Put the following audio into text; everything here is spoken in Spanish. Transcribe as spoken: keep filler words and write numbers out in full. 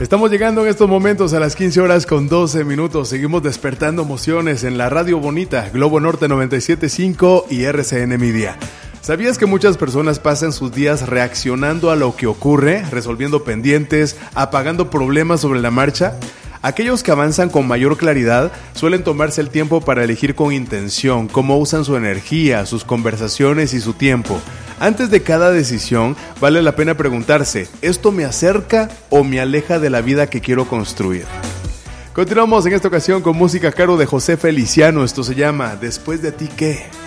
Estamos llegando en estos momentos a las quince horas con doce minutos. Seguimos despertando emociones en la Radio Bonita, Globo Norte noventa y siete punto cinco y R C N Media. ¿Sabías que muchas personas pasan sus días reaccionando a lo que ocurre, resolviendo pendientes, apagando problemas sobre la marcha? Aquellos que avanzan con mayor claridad suelen tomarse el tiempo para elegir con intención cómo usan su energía, sus conversaciones y su tiempo. Antes de cada decisión, vale la pena preguntarse, ¿esto me acerca o me aleja de la vida que quiero construir? Continuamos en esta ocasión con música a cargo de José Feliciano. Esto se llama ¿Después de ti qué?